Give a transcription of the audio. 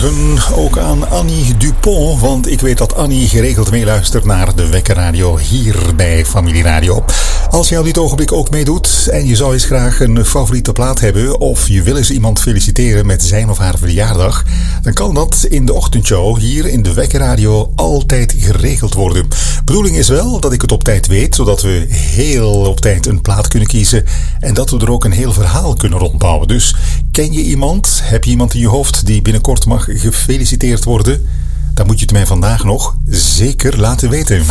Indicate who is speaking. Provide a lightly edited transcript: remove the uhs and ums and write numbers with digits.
Speaker 1: goedemorgen ook aan Annie Dupont, want ik weet dat Annie geregeld meeluistert naar de Wekkerradio hier bij Familie Radio. Als jij op dit ogenblik ook meedoet en je zou eens graag een favoriete plaat hebben of je wil eens iemand feliciteren met zijn of haar verjaardag, dan kan dat in de ochtendshow hier in de Wekkerradio altijd geregeld worden. Bedoeling is wel dat ik het op tijd weet, zodat we heel op tijd een plaat kunnen kiezen en dat we er ook een heel verhaal kunnen rondbouwen. Dus ken je iemand? Heb je iemand in je hoofd die binnenkort mag gefeliciteerd worden? Dan moet je het mij vandaag nog zeker laten weten.